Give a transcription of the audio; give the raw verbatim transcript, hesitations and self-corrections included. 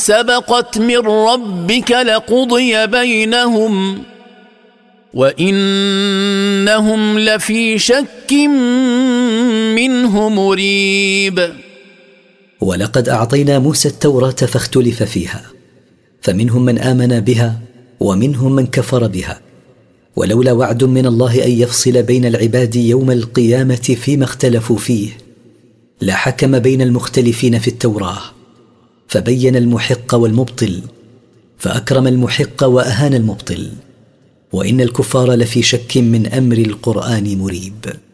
سبقت من ربك لقضي بينهم وإنهم لفي شك منه مريب. ولقد أعطينا موسى التوراة فاختلف فيها، فمنهم من آمن بها ومنهم من كفر بها، ولولا وعد من الله أن يفصل بين العباد يوم القيامة فيما اختلفوا فيه لحكم بين المختلفين في التوراة، فبين المحق والمبطل، فأكرم المحق وأهان المبطل، وإن الكفار لفي شك من أمر القرآن مريب.